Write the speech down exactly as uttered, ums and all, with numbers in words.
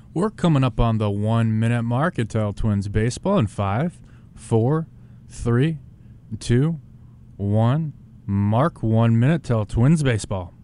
We're coming up on the one minute mark at Tell Twins Baseball in five, four, three, two, one. Mark one minute Tell Twins Baseball.